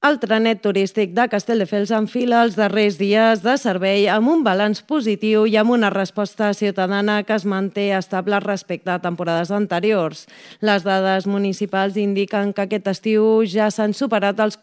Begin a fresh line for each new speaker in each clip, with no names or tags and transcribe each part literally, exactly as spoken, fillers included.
El trenet turístic de Castelldefels enfila els darrers dies de servei amb un balanç positiu i amb una resposta ciutadana que es manté estable respecte a temporades anteriors. Les dades municipals indiquen que aquest estiu ja s'han superat els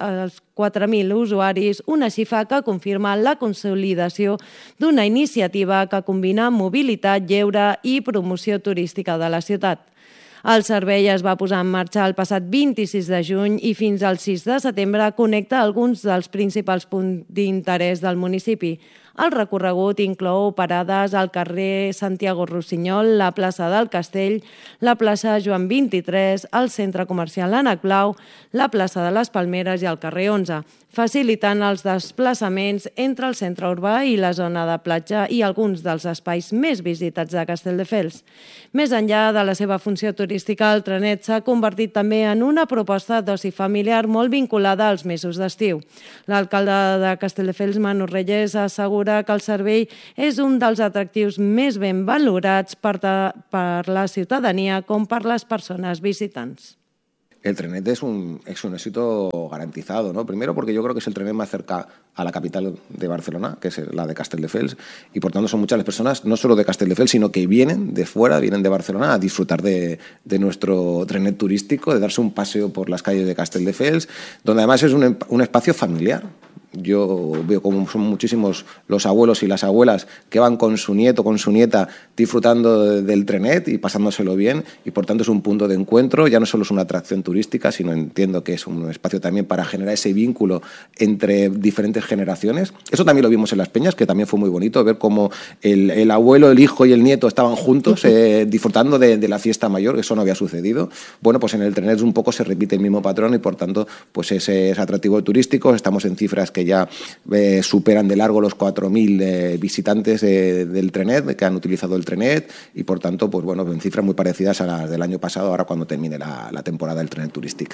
quatre mil usuaris, una xifra que confirma la consolidació d'una iniciativa que combina mobilitat, lleure i promoció turística de la ciutat. El servei es va posar en marxa el passat vint-i-sis de juny i fins al sis de setembre connecta alguns dels principals punts d'interès del municipi. El recorregut inclou parades al carrer Santiago Rossinyol, la plaça del Castell, la plaça Joan vint-i-tres, el centre comercial Ànec Blau, la plaça de les Palmeres i el carrer onze, facilitant els desplaçaments entre el centre urbà i la zona de platja i alguns dels espais més visitats de Castelldefels. Més enllà de la seva funció turística, el trenet s'ha convertit també en una proposta d'oci familiar molt vinculada als mesos d'estiu. L'alcalde de Castelldefels, Manu Reyes, assegura que el servei és un dels atractius més ben valorats per, per la ciutadania com per les persones visitants.
El trenet es un, es un éxito garantizado, ¿no? Primero porque yo creo que es el trenet más cerca a la capital de Barcelona, que es la de Castelldefels, y por tanto son muchas las personas, no solo de Castelldefels, sino que vienen de fuera, vienen de Barcelona a disfrutar de, de nuestro trenet turístico, de darse un paseo por las calles de Castelldefels, donde además es un, un espacio familiar. Yo veo como son muchísimos los abuelos y las abuelas que van con su nieto, con su nieta, disfrutando del trenet y pasándoselo bien, y por tanto es un punto de encuentro, ya no solo es una atracción turística, sino entiendo que es un espacio también para generar ese vínculo entre diferentes generaciones. Eso también lo vimos en Las Peñas, que también fue muy bonito, ver cómo el, el abuelo, el hijo y el nieto estaban juntos eh, disfrutando de, de la fiesta mayor, que eso no había sucedido. Bueno, pues en el trenet un poco se repite el mismo patrón y por tanto pues ese es atractivo turístico. Estamos en cifras que ya eh, superan de largo los cuatro mil eh, visitantes eh, del trenet, que han utilizado el trenet, y por tanto, pues bueno, en cifras muy parecidas a las del año pasado, ahora cuando termine la, la temporada del trenet turístic.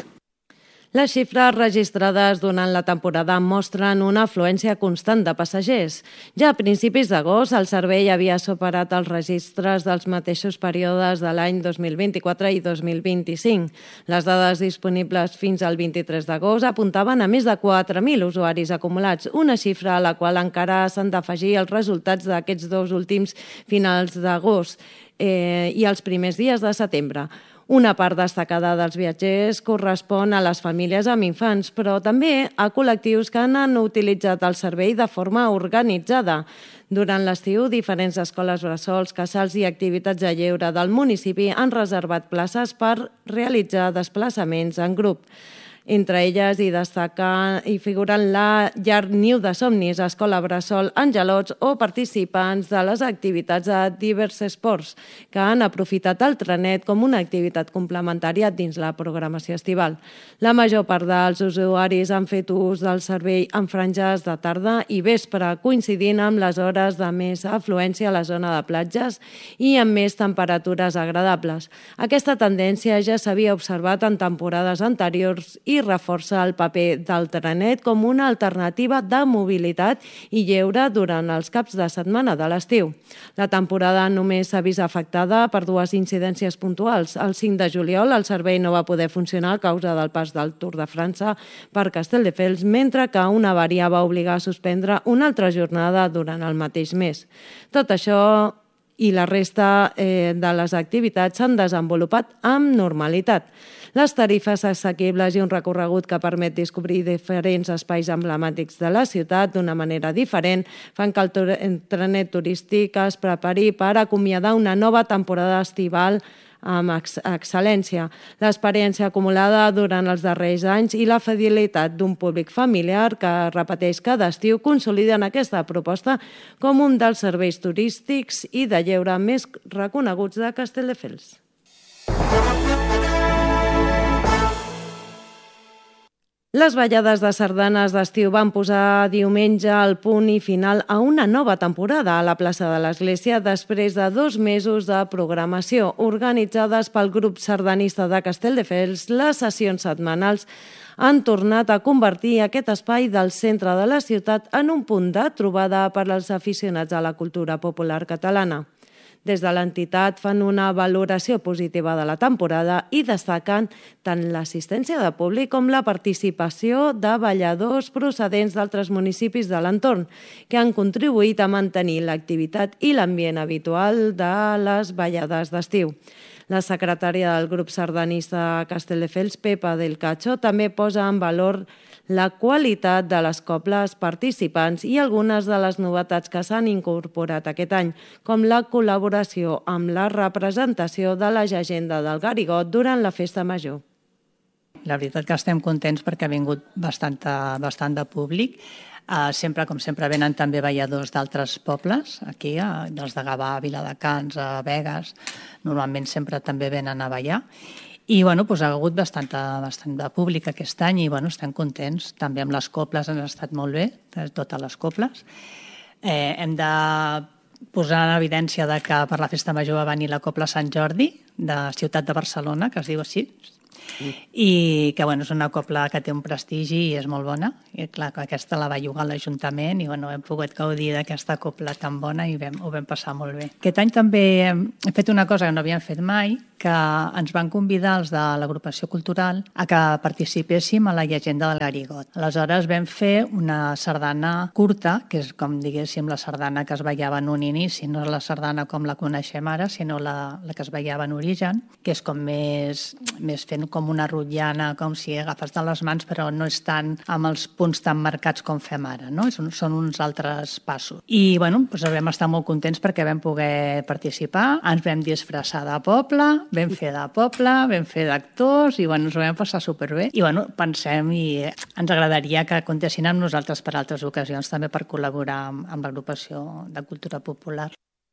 Les xifres registrades durant la temporada mostren una afluència constant de passatgers. Ja a principis d'agost, el servei havia superat els registres dels mateixos períodes de l'any dos mil vint-i-quatre i dos mil vint-i-cinc. Les dades disponibles fins al vint-i-tres d'agost apuntaven a més de quatre mil usuaris acumulats, una xifra a la qual encara s'han d'afegir els resultats d'aquests dos últims finals d'agost eh, i els primers dies de setembre. Una part destacada dels viatgers correspon a les famílies amb infants, però també a col·lectius que han utilitzat el servei de forma organitzada. Durant l'estiu, diferents escoles bressols, casals i activitats de lleure del municipi han reservat places per realitzar desplaçaments en grup. Entre elles hi destaca i figuren la Llar Niu de Somnis, Escola Bressol Angelots o participants de les activitats de Divers Esports, que han aprofitat el trenet com una activitat complementària dins la programació estival. La major part dels usuaris han fet ús del servei en franges de tarda i vespre, coincidint amb les hores de més afluència a la zona de platges i amb més temperatures agradables. Aquesta tendència ja s'havia observat en temporades anteriors i i reforça el paper del trenet com una alternativa de mobilitat i lleure durant els caps de setmana de l'estiu. La temporada només s'ha vist afectada per dues incidències puntuals. El cinc de juliol el servei no va poder funcionar a causa del pas del Tour de França per Castelldefels, mentre que una avaria va obligar a suspendre una altra jornada durant el mateix mes. Tot això i la resta eh, de les activitats s'han desenvolupat amb normalitat. Les tarifes assequibles i un recorregut que permet descobrir diferents espais emblemàtics de la ciutat d'una manera diferent fan que el trenet turístic es prepari per acomiadar una nova temporada estival amb excel·lència. L'experiència acumulada durant els darrers anys i la fidelitat d'un públic familiar que repeteix cada estiu consoliden aquesta proposta com un dels serveis turístics i de lleure més reconeguts de Castelldefels. Les ballades de sardanes d'estiu van posar diumenge el punt i final a una nova temporada a la plaça de l'Església després de dos mesos de programació. Organitzades pel grup sardanista de Castelldefels, les sessions setmanals han tornat a convertir aquest espai del centre de la ciutat en un punt de trobada per als aficionats a la cultura popular catalana. Des de l'entitat fan una valoració positiva de la temporada i destaquen tant l'assistència de públic com la participació de balladors procedents d'altres municipis de l'entorn, que han contribuït a mantenir l'activitat i l'ambient habitual de les ballades d'estiu. La secretària del grup sardanista Castelldefels, Pepa del Cacho, també posa en valor la qualitat de les cobles participants i algunes de les novetats que s'han incorporat aquest any, com la col·laboració amb la representació de la llegenda del Garigot durant la festa major.
La veritat que estem contents perquè ha vingut bastant, bastant de públic. Uh, sempre, com sempre, venen també balladors d'altres pobles, aquí, uh, dels de Gavà, Viladecans, a Begues, normalment sempre també venen a ballar. I bueno, doncs, ha hagut bastant, bastant de públic aquest any i bueno, estem contents. També amb les coples han estat molt bé, totes les coples. Eh, hem de posar en evidència de que per la festa major va venir la Copla Sant Jordi, de Ciutat de Barcelona, que es diu així, i que bueno, és una copla que té un prestigi i és molt bona. I clar, aquesta la va llogar l'Ajuntament i bueno, hem pogut gaudir d'aquesta copla tan bona i vam, ho vam passar molt bé. Aquest any també hem fet una cosa que no havíem fet mai, que ens van convidar els de l'agrupació cultural a que participéssim a la llegenda del Garigot. Aleshores vam fer una sardana curta, que és com diguéssim la sardana que es ballava en un inici, no la sardana com la coneixem ara, sinó la, la que es ballava en origen, que és com més, més fent com una rotllana, com si agafes de les mans, però no és tant amb els punts tan marcats com fem ara, no? Són, són uns altres passos. I bueno, doncs vam estar molt contents perquè vam poder participar, ens vam disfressar de poble, vam fer de poble, vam fer d'actors i bueno, ens ho vam passar superbé. I bueno, pensem i ens agradaria que comptessin amb nosaltres per altres ocasions també per col·laborar amb, amb l'agrupació de cultura popular.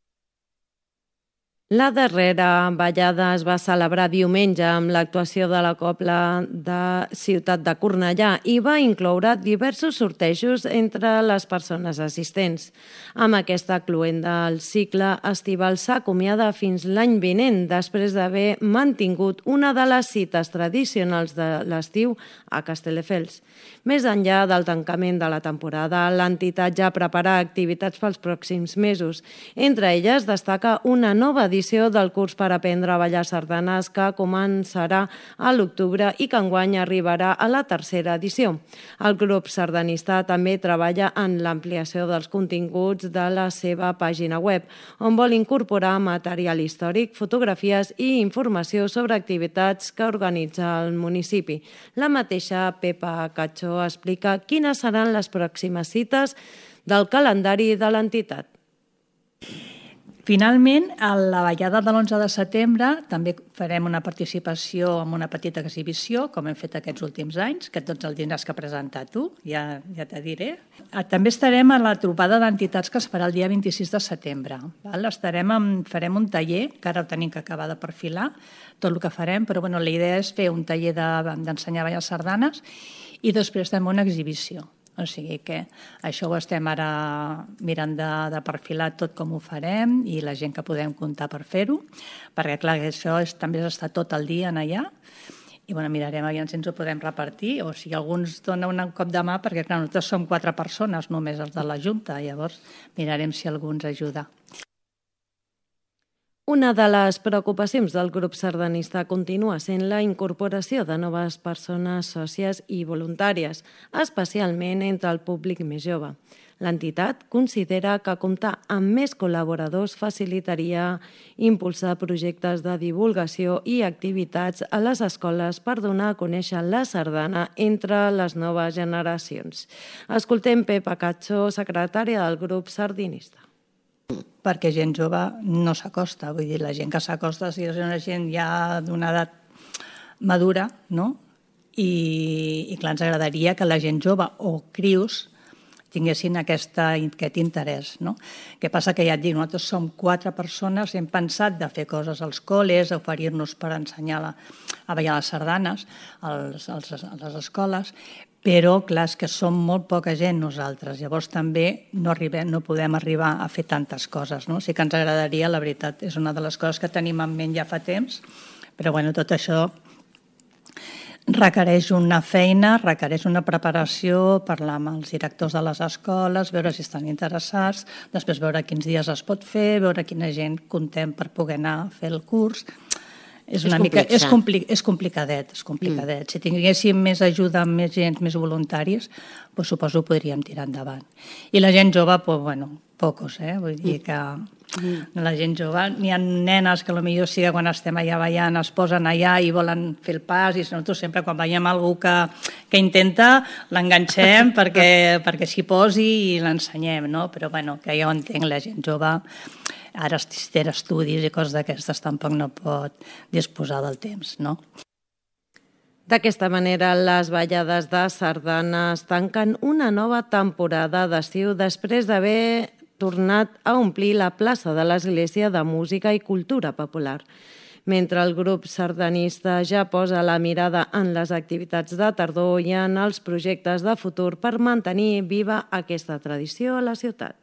La darrera ballada es va celebrar diumenge amb l'actuació de la Copla de Ciutat de Cornellà i va incloure diversos sortejos entre les persones assistents. Amb aquesta cluenda, el cicle estival s'acomiada fins l'any vinent, després d'haver mantingut una de les cites tradicionals de l'estiu a Castelldefels. Més enllà del tancament de la temporada, l'entitat ja prepara activitats pels pròxims mesos. Entre elles destaca una nova edició del curs per aprendre a ballar sardanes que començarà a l'octubre i que enguany arribarà a la tercera edició. El grup sardanista també treballa en l'ampliació dels continguts de la seva pàgina web, on vol incorporar material històric, fotografies i informació sobre activitats que organitza el municipi. La mateixa Pepa Cacho explica quines seran les pròximes cites del calendari de l'entitat.
Finalment, a la ballada de l'onze de setembre també farem una participació amb una petita exhibició, com hem fet aquests últims anys, que tots els tindràs que presentar tu, ja, ja te diré. També estarem a la trobada d'entitats que es farà el dia vint-i-sis de setembre. Val? Estarem amb, farem un taller, que ara ho tenim que acabar de perfilar, tot el que farem, però bueno, la idea és fer un taller d'ensenyar de, a ballar sardanes i després també una exhibició. O sigui que això ho estem ara mirant de, de perfilar tot com ho farem i la gent que podem comptar per fer-ho, perquè clar, això és, també és estar tot el dia en allà i bueno, mirarem aviam si ens ho podem repartir o si algú ens dona un cop de mà, perquè clar, nosaltres som quatre persones, només els de la Junta, llavors mirarem si algú ens ajuda.
Una de les preocupacions del grup sardanista continua sent la incorporació de noves persones sòcies i voluntàries, especialment entre el públic més jove. L'entitat considera que comptar amb més col·laboradors facilitaria impulsar projectes de divulgació i activitats a les escoles per donar a conèixer la sardana entre les noves generacions. Escoltem Pepa Cacho, secretària del grup sardinista.
Perquè gent jove no s'acosta, vull dir, la gent que s'acosta si és una gent ja d'una edat madura, no? I, i clar, ens agradaria que la gent jove o crius tinguessin aquesta, aquest interès, no? Què passa que ja et dic, nosaltres som quatre persones, hem pensat de fer coses als col·les, oferir-nos per ensenyar la, a ballar les sardanes als, als, a les escoles, però clar, és que som molt poca gent nosaltres, llavors també no, arribem, no podem arribar a fer tantes coses, no? Sí que ens agradaria, la veritat, és una de les coses que tenim en ment ja fa temps, però bueno, tot això requereix una feina, requereix una preparació, parlar amb els directors de les escoles, veure si estan interessats, després veure quins dies es pot fer, veure quina gent contem per poder anar a fer el curs. És una mica, és, compli, és complicadet, és complicadet. Mm. Si tinguéssim més ajuda amb més gent, més voluntaris, pues, suposo que podríem tirar endavant. I la gent jove, pues, bueno, pocos, eh? Vull dir que mm. la gent jove, n'hi ha nenes que potser sí que quan estem allà ballant es posen allà i volen fer el pas, i nosaltres sempre quan veiem algú que, que intenta l'enganxem perquè, perquè s'hi posi i l'ensenyem, no? Però bueno, que jo entenc, la gent jove ara si té estudis i coses d'aquestes tampoc no pot disposar del temps, no?
D'aquesta manera, les ballades de sardanes tanquen una nova temporada d'estiu després d'haver tornat a omplir la plaça de l'Església de Música i Cultura Popular. Mentre el grup sardanista ja posa la mirada en les activitats de tardor i en els projectes de futur per mantenir viva aquesta tradició a la ciutat.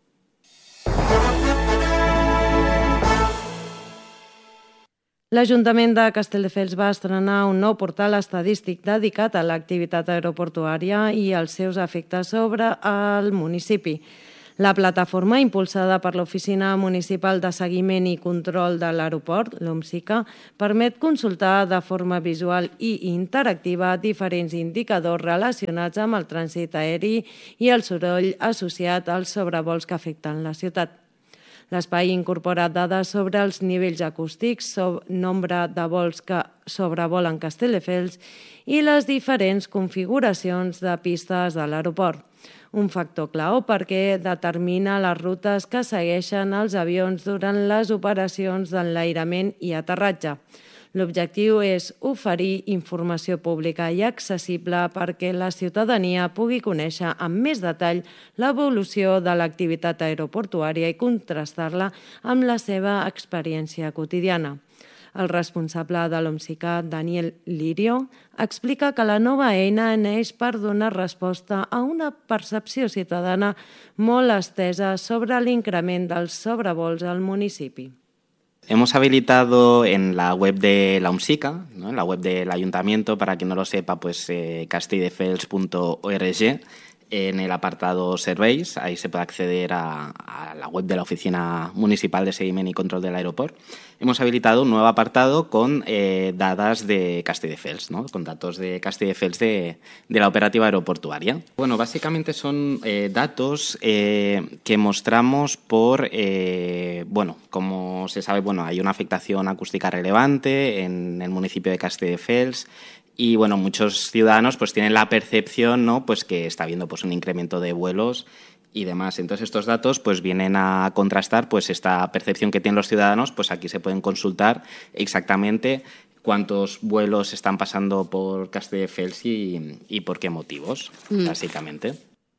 L'Ajuntament de Castelldefels va estrenar un nou portal estadístic dedicat a l'activitat aeroportuària i els seus efectes sobre el municipi. La plataforma, impulsada per l'Oficina Municipal de Seguiment i Control de l'Aeroport, l'OMSICA, permet consultar de forma visual i interactiva diferents indicadors relacionats amb el trànsit aeri i el soroll associat als sobrevols que afecten la ciutat. L'espai incorpora dades sobre els nivells acústics, nombre de vols que sobrevolen Castelldefels i les diferents configuracions de pistes de l'aeroport. Un factor clau perquè determina les rutes que segueixen els avions durant les operacions d'enlairament i aterratge. L'objectiu és oferir informació pública i accessible perquè la ciutadania pugui conèixer amb més detall l'evolució de l'activitat aeroportuària i contrastar-la amb la seva experiència quotidiana. El responsable de l'OMSICA, Daniel Lirio, explica que la nova eina neix per donar resposta a una percepció ciutadana molt estesa sobre l'increment dels sobrevols al municipi.
Hemos habilitado en la web de la OMSICA, ¿no? En la web del ayuntamiento, para quien no lo sepa, pues eh, castelldefels punto org, en el apartado Serveis, ahí se puede acceder a, a la web de la Oficina Municipal de Seguimiento y Control del Aeropuerto. Hemos habilitado un nuevo apartado con eh, datos de Castelldefels, ¿no? Con datos de Castelldefels de, de la operativa aeroportuaria. Bueno, básicamente son eh, datos eh, que mostramos por, eh, bueno, como se sabe, bueno, hay una afectación acústica relevante en el municipio de Castelldefels. Y bueno, muchos ciudadanos pues tienen la percepción, ¿no?, pues que está habiendo pues un incremento de vuelos y demás. Entonces estos datos pues vienen a contrastar pues esta percepción que tienen los ciudadanos. Pues aquí se pueden consultar exactamente cuántos vuelos están pasando por Castelldefels y, y por qué motivos, mm. básicamente.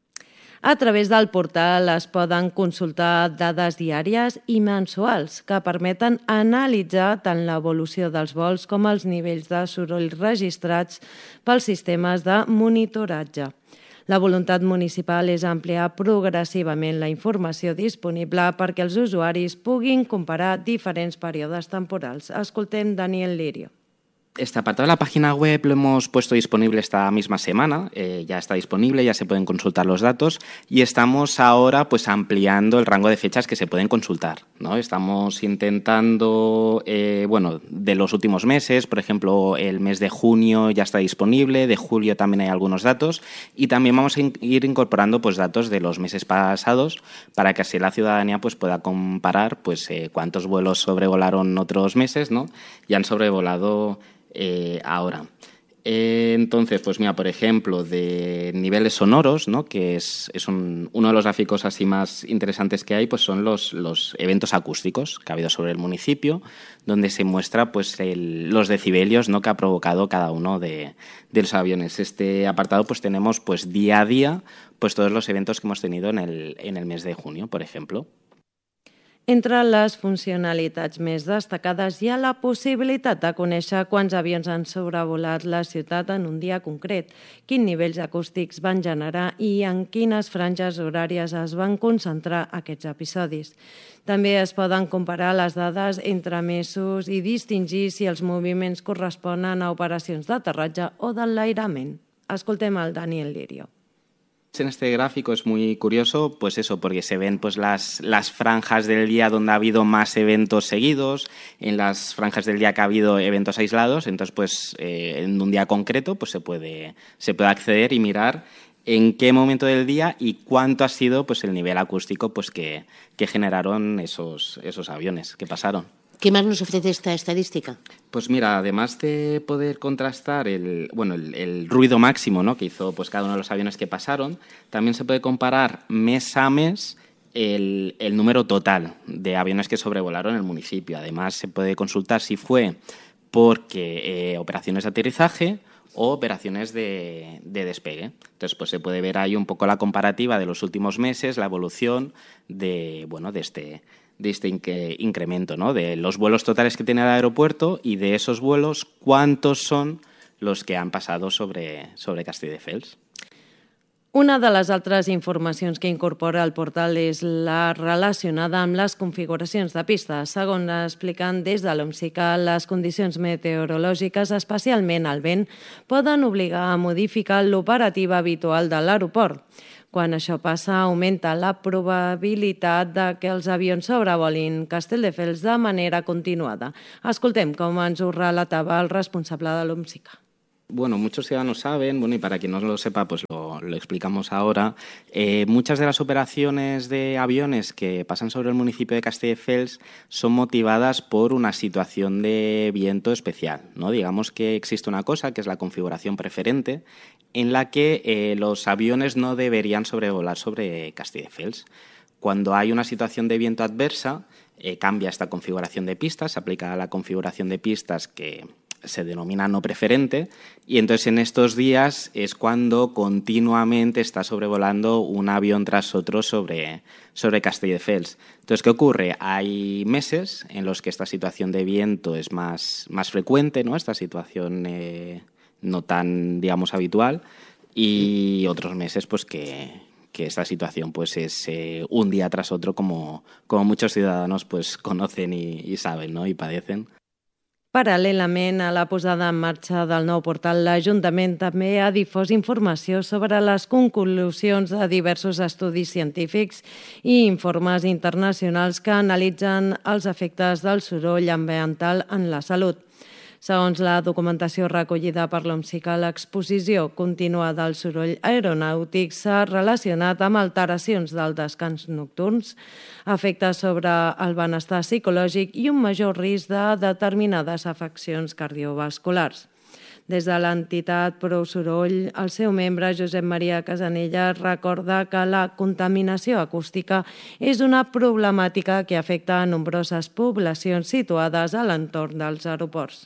A través del portal es poden consultar dades diàries i mensuals que permeten analitzar tant l'evolució dels vols com els nivells de soroll registrats pels sistemes de monitoratge. La voluntat municipal és ampliar progressivament la informació disponible perquè els usuaris puguin comparar diferents períodes temporals. Escoltem Daniel Lirio.
Este apartado de la página web lo hemos puesto disponible esta misma semana, eh, ya está disponible, ya se pueden consultar los datos y estamos ahora pues ampliando el rango de fechas que se pueden consultar, ¿no? Estamos intentando, eh, bueno, de los últimos meses, por ejemplo, el mes de junio ya está disponible, de julio también hay algunos datos y también vamos a in- ir incorporando pues datos de los meses pasados para que así la ciudadanía pues pueda comparar pues eh, cuántos vuelos sobrevolaron otros meses, ¿no? Y han sobrevolado Eh, ahora. Eh, entonces, pues mira, por ejemplo, de niveles sonoros, ¿no?, que es, es un, uno de los gráficos así más interesantes que hay, pues son los, los eventos acústicos que ha habido sobre el municipio, donde se muestra pues el, los decibelios, ¿no?, que ha provocado cada uno de, de los aviones. Este apartado pues tenemos pues día a día pues todos los eventos que hemos tenido en el, en el mes de junio, por ejemplo.
Entre les funcionalitats més destacades hi ha la possibilitat de conèixer quants avions han sobrevolat la ciutat en un dia concret, quins nivells acústics van generar i en quines franges horàries es van concentrar aquests episodis. També es poden comparar les dades entre mesos i distingir si els moviments corresponen a operacions d'aterratge o d'enlairament. Escoltem el Daniel Lirio.
En este gráfico es muy curioso, pues eso, porque se ven pues las, las franjas del día donde ha habido más eventos seguidos, en las franjas del día que ha habido eventos aislados, entonces pues eh, en un día concreto pues se puede, se puede acceder y mirar en qué momento del día y cuánto ha sido pues el nivel acústico pues que, que generaron esos, esos aviones que pasaron.
¿Qué más nos ofrece esta estadística?
Pues mira, además de poder contrastar el, bueno, el, el ruido máximo, ¿no?, que hizo pues cada uno de los aviones que pasaron, también se puede comparar mes a mes el, el número total de aviones que sobrevolaron el municipio. Además, se puede consultar si fue porque eh, operaciones de aterrizaje o operaciones de, de despegue. Entonces, pues se puede ver ahí un poco la comparativa de los últimos meses, la evolución de, bueno, de este de este incremento, ¿no?, de los vuelos totales que tiene el aeropuerto y de esos vuelos, cuántos son los que han pasado sobre, sobre Castelldefels.
Una de les altres informacions que incorpora el portal és la relacionada amb les configuracions de pistes. Segons expliquen des de l'OMSICA, les condicions meteorològiques, especialment el vent, poden obligar a modificar l'operativa habitual de l'aeroport. Quan això passa, augmenta la probabilitat de que els avions sobrevolin Castelldefels de manera continuada. Escoltem com ens ho relatava el responsable de l'OMSICA.
Bueno, muchos ciudadanos saben, bueno, y para quien no lo sepa, pues lo, lo explicamos ahora. Eh, muchas de las operaciones de aviones que pasan sobre el municipio de Castelldefels son motivadas por una situación de viento especial, ¿no? Digamos que existe una cosa que es la configuración preferente, en la que eh, los aviones no deberían sobrevolar sobre Castelldefels. Cuando hay una situación de viento adversa, eh, cambia esta configuración de pistas, se aplica a la configuración de pistas que se denomina no preferente, y entonces en estos días es cuando continuamente está sobrevolando un avión tras otro sobre, sobre Castelldefels. Entonces, ¿qué ocurre? Hay meses en los que esta situación de viento es más, más frecuente, ¿no?, esta situación eh, no tan, digamos, habitual, y otros meses pues que, que esta situación pues es eh, un día tras otro, como, como muchos ciudadanos pues conocen y, y saben, ¿no?, y padecen.
Paral·lelament a la posada en marxa del nou portal, l'Ajuntament també ha difós informació sobre les conclusions de diversos estudis científics i informes internacionals que analitzen els efectes del soroll ambiental en la salut. Segons la documentació recollida per l'OMSICA, l'exposició contínua del soroll aeronàutic s'ha relacionat amb alteracions del descans nocturns, efectes sobre el benestar psicològic i un major risc de determinades afeccions cardiovasculars. Des de l'entitat Prou Soroll, el seu membre, Josep Maria Casanella, recorda que la contaminació acústica és una problemàtica que afecta a nombroses poblacions situades a l'entorn dels aeroports.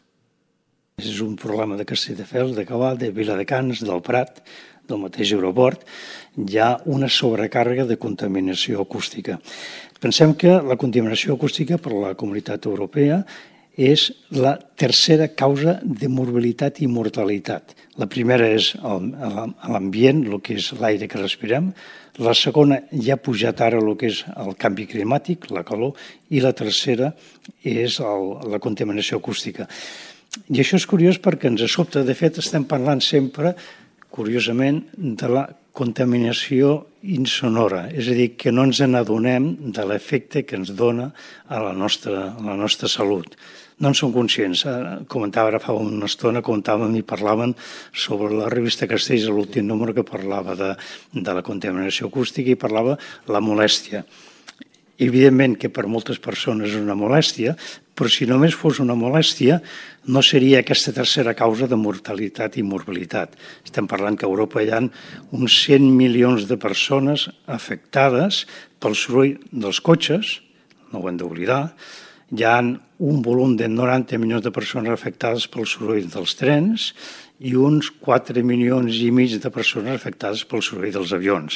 És un problema de Castelldefels, de Cabal, de Viladecans, del Prat, del mateix aeroport. Hi ha una sobrecàrrega de contaminació acústica. Pensem que la contaminació acústica per la Comunitat Europea és la tercera causa de morbilitat i mortalitat. La primera és l'ambient, el que és l'aire que respirem. La segona ja ha pujat ara el que és el canvi climàtic, la calor. I la tercera és la contaminació acústica. I això és curiós perquè ens sobta. De fet, estem parlant sempre, curiosament, de la contaminació insonora, és a dir, que no ens n'adonem de l'efecte que ens dona a la nostra, a la nostra salut. No en som conscients. Comentava ara fa una estona, comentàvem i parlaven sobre la revista Castells, l'últim número que parlava de, de la contaminació acústica i parlava la molèstia. Evidentment que per moltes persones és una molèstia, però si només fos una molèstia no seria aquesta tercera causa de mortalitat i morbilitat. Estem parlant que a Europa hi ha uns cent milions de persones afectades pel soroll dels cotxes, no ho hem d'oblidar. Hi ha un volum de noranta milions de persones afectades pel soroll dels trens i uns quatre milions i mig de persones afectades pel soroll dels avions.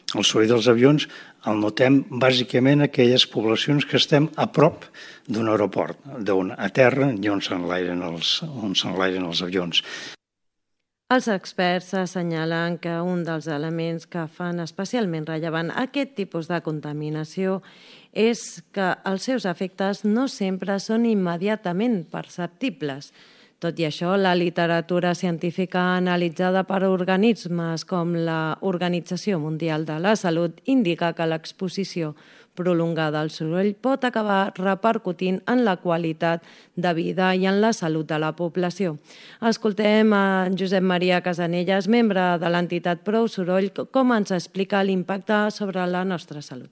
El soroll dels avions el notem bàsicament aquelles poblacions que estem a prop d'un aeroport, d'on a terra i on s'enlairen els, on s'enlairen els avions.
Els experts assenyalen que un dels elements que fan especialment rellevant aquest tipus de contaminació és que els seus efectes no sempre són immediatament perceptibles. Tot i això, la literatura científica analitzada per organismes com la Organització Mundial de la Salut indica que l'exposició prolongada al soroll pot acabar repercutint en la qualitat de vida i en la salut de la població. Escoltem a Josep Maria Casanellas, membre de l'entitat Prou Soroll, com ens explica l'impacte sobre la nostra salut.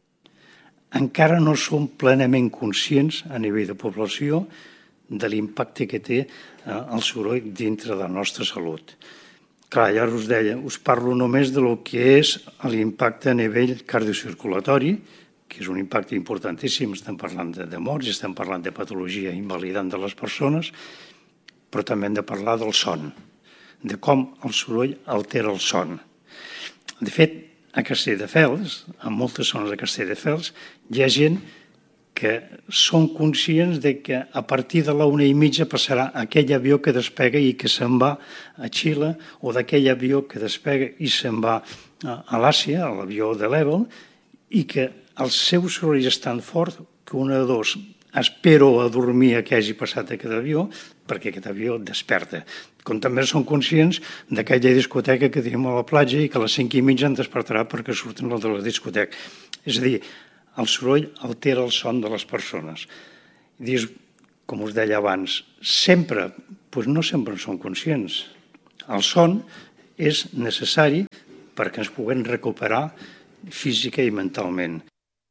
Encara no som plenament conscients a nivell de població de l'impacte que té el soroll dintre de la nostra salut. Clar, ja us deia, us parlo només de lo que és l'impacte a nivell cardiocirculatori, que és un impacte importantíssim, estem parlant de, de morts, estem parlant de patologia invalidant de les persones, però també hem de parlar del son, de com el soroll altera el son. De fet, a Castelldefels, en moltes zones de Castelldefels, hi ha gent que són conscients de que a partir de la una i mitja passarà aquell avió que despega i que se'n va a Xile, o d'aquell avió que despega i se'n va a l'Àsia, a l'avió de l'Evol, i que el seu soroll és tan fort que un de dos espero a dormir a que hagi passat aquest avió, perquè aquest avió desperta. Com també són conscients d'aquella discoteca que tenim a la platja i que a les cinc i mitja en despertarà perquè surten el de la discoteca. És a dir, el soroll altera el son de les persones. I dius, com us deia abans, sempre, doncs no sempre en som conscients. El son és necessari perquè ens puguem recuperar física i mentalment.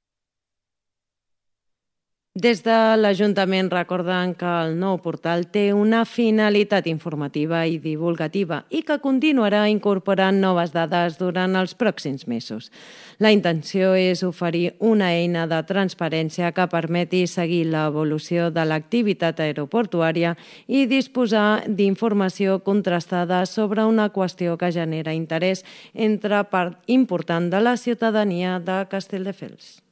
Des de l'Ajuntament recorden que el nou portal té una finalitat informativa i divulgativa i que continuarà incorporant noves dades durant els pròxims mesos. La intenció és oferir una eina de transparència que permeti seguir l'evolució de l'activitat aeroportuària i disposar d'informació contrastada sobre una qüestió que genera interès entre part important de la ciutadania de Castelldefels.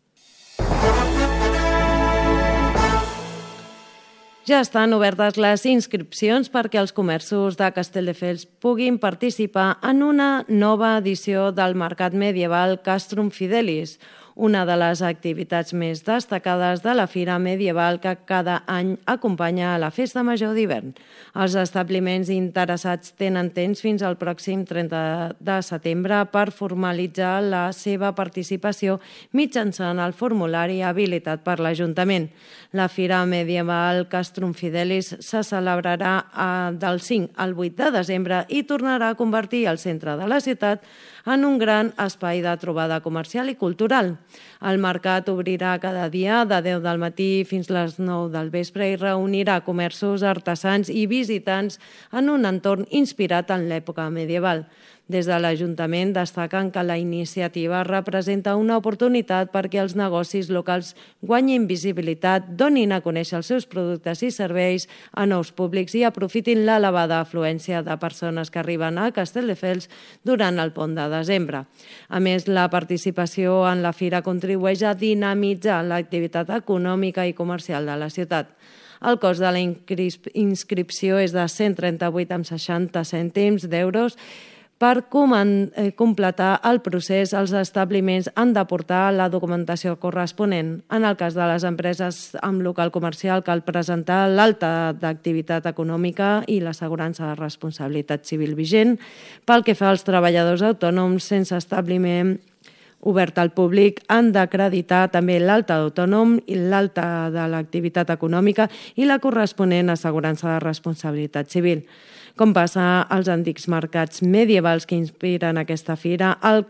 Ja estan obertes les inscripcions perquè els comerços de Castelldefels puguin participar en una nova edició del Mercat Medieval Castrum Fidelis, una de les activitats més destacades de la Fira Medieval que cada any acompanya a la Festa Major d'hivern. Els establiments interessats tenen temps fins al pròxim trenta de setembre per formalitzar la seva participació mitjançant el formulari habilitat per l'Ajuntament. La Fira Medieval Castrum Fidelis se celebrarà del cinc al vuit de desembre i tornarà a convertir el centre de la ciutat en un gran espai de trobada comercial i cultural. El mercat obrirà cada dia de deu del matí fins les nou del vespre i reunirà comerços, artesans i visitants en un entorn inspirat en l'època medieval. Des de l'Ajuntament destaquen que la iniciativa representa una oportunitat perquè els negocis locals guanyin visibilitat, donin a conèixer els seus productes i serveis a nous públics i aprofitin l'elevada afluència de persones que arriben a Castelldefels durant el pont de desembre. A més, la participació en la fira contribueix a dinamitzar l'activitat econòmica i comercial de la ciutat. El cost de la inscripció és de cent trenta-vuit coma seixanta cèntims d'euros. Per completar el procés, els establiments han d'aportar la documentació corresponent. En el cas de les empreses amb local comercial, cal presentar l'alta d'activitat econòmica i l'assegurança de responsabilitat civil vigent. Pel que fa als treballadors autònoms sense establiment obert al públic, han d'acreditar també l'alta d'autònom i l'alta de l'activitat econòmica i la corresponent assegurança de responsabilitat civil. Com passa als antics mercats medievals que inspiren aquesta fira, el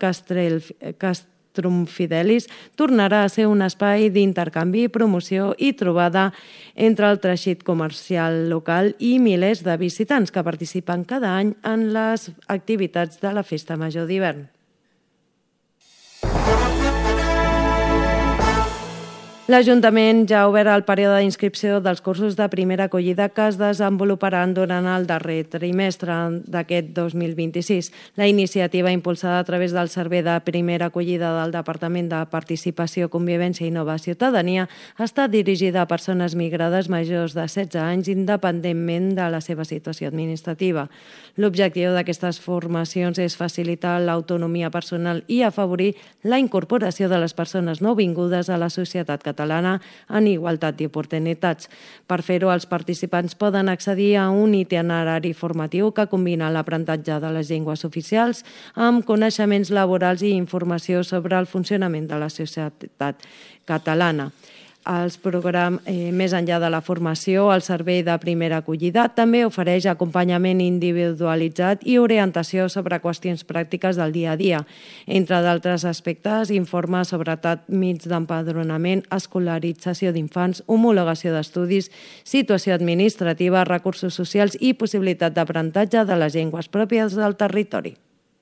Castrum Fidelis tornarà a ser un espai d'intercanvi, promoció i trobada entre el teixit comercial local i milers de visitants que participen cada any en les activitats de la Festa Major d'hivern. L'Ajuntament ja ha obert el període d'inscripció dels cursos de primera acollida que es desenvoluparan durant el darrer trimestre d'aquest dos mil vint-i-sis. La iniciativa, impulsada a través del Servei de Primera Acollida del Departament de Participació, Convivència i Nova Ciutadania, està dirigida a persones migrades majors de setze anys, independentment de la seva situació administrativa. L'objectiu d'aquestes formacions és facilitar l'autonomia personal i afavorir la incorporació de les persones nouvingudes a la societat catalana catalana en igualtat d'oportunitats. Per fer-ho, els participants poden accedir a un itinerari formatiu que combina l'aprenentatge de les llengües oficials amb coneixements laborals i informació sobre el funcionament de la societat catalana. Els programes, eh, més enllà de la formació, el Servei de Primera Acollida també ofereix acompanyament individualitzat i orientació sobre qüestions pràctiques del dia a dia. Entre d'altres aspectes, informa sobre tràmits d'empadronament, escolarització d'infants, homologació d'estudis, situació administrativa, recursos socials i possibilitat d'aprenentatge de les llengües pròpies del territori.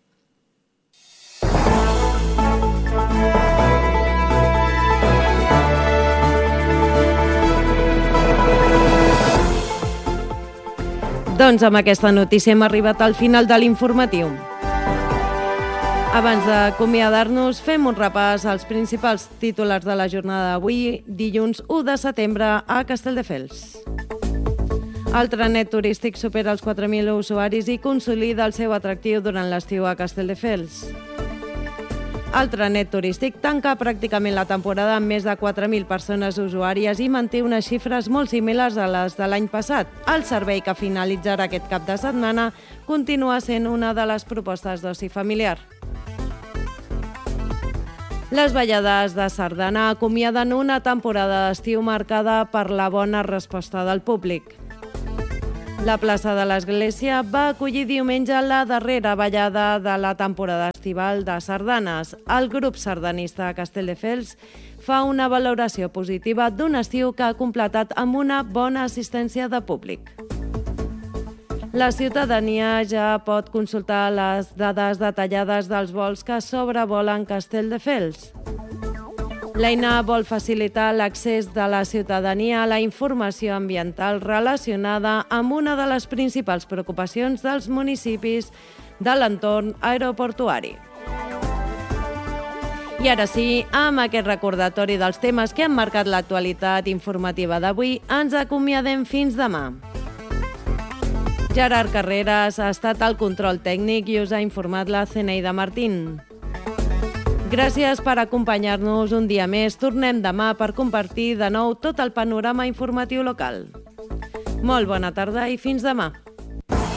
Doncs amb aquesta notícia hem arribat al final de l'informatiu. Abans d'acomiadar-nos, fem un repàs als principals titulars de la jornada d'avui, dilluns u de setembre, a Castelldefels. El trenet turístic supera els quatre mil usuaris i consolida el seu atractiu durant l'estiu a Castelldefels. El trenet turístic tanca pràcticament la temporada amb més de quatre mil persones usuàries i manté unes xifres molt similars a les de l'any passat. El servei que finalitzarà aquest cap de setmana continua sent una de les propostes d'oci familiar. Les ballades de sardana acomiaden una temporada d'estiu marcada per la bona resposta del públic. La plaça de l'Església va acollir diumenge la darrera ballada de la temporada estival de sardanes. El grup sardanista Castelldefels fa una valoració positiva d'un estiu que ha completat amb una bona assistència de públic. La ciutadania ja pot consultar les dades detallades dels vols que sobrevolen Castelldefels. L'eina vol facilitar l'accés de la ciutadania a la informació ambiental relacionada amb una de les principals preocupacions dels municipis de l'entorn aeroportuari. I ara sí, amb aquest recordatori dels temes que han marcat l'actualitat informativa d'avui, ens acomiadem fins demà. Gerard Carreras ha estat al control tècnic i us ha informat la Zeneida Martín. Gràcies per acompanyar-nos un dia més. Tornem demà per compartir de nou tot el panorama informatiu local. Molt bona tarda i fins demà.